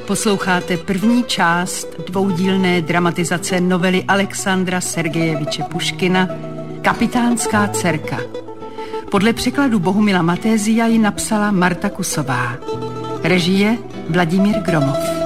Posloucháte první část dvoudílné dramatizace novely Alexandra Sergejeviče Puškina Kapitánská dcerka. Podle překladu Bohumila Matézia ji napsala Marta Kusová. Režie Vladimír Gromov.